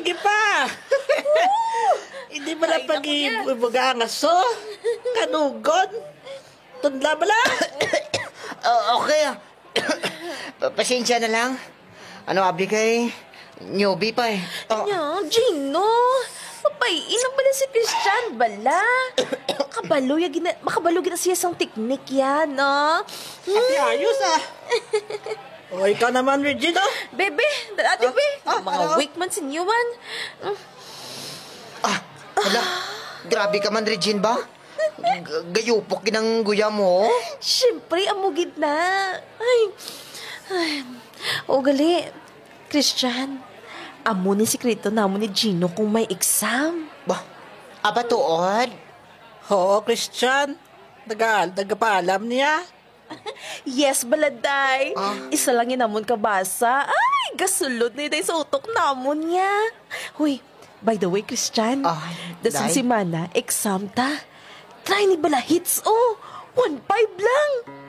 sige pa. Hindi mo lang Ay, naku pag-ibuga ang aso. Kanugon. Tundla ba lang? Okay. Pasensya na lang. Ano, abi kay newbie pa eh. Nya, Gino. Papayin na bala si Christian bala. Makabalo gina siya sang teknik yan, no? Ati ayos O, ikaw naman, Regina. Bebe, dati be. Mga ano? weak man sinyuan. Hala, grabe ka man, Regine ba? Gayupok ginang guya mo. Siyempre, amugid na. O gali, Christian, amo ni sikreto namo ni Gino kung may exam. Ba, aba tuod? Oo, Christian. Nagpaalam niya. Yes, baladay. Isa lang yun namon kabasa. Ay, gasulod na yun sa utok namon niya. Huy, by the way, Christian, dasang day? si Mana, exam ta. Try ni bala hits, 1-5 lang.